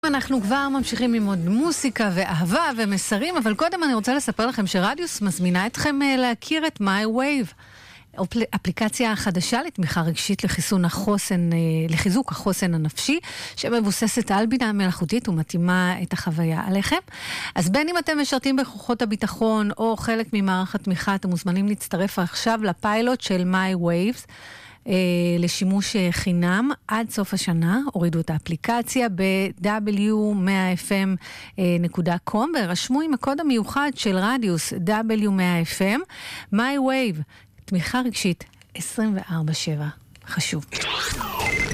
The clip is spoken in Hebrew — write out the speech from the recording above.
אנחנו כבר ממשיכים ללמוד מוסיקה ואהבה ומסרים, אבל קודם אני רוצה לספר לכם שרדיוס מזמינה אתכם להכיר את MyWave, אפליקציה חדשה לתמיכה רגשית לחיזוק החוסן הנפשי, שמבוססת על בינה מלאכותית ומתאימה את החוויה עליכם. אז בין אם אתם משרתים בכוחות הביטחון או חלק ממערך התמיכה, אתם מוזמנים להצטרף עכשיו לפיילוט של MyWaves, לשימוש חינם עד סוף השנה. הורידו את האפליקציה w100fm.com ורשמו עם הקוד המיוחד של רדיוס w100fm. MyWave, תמיכה רגשית 24/7. חשוב.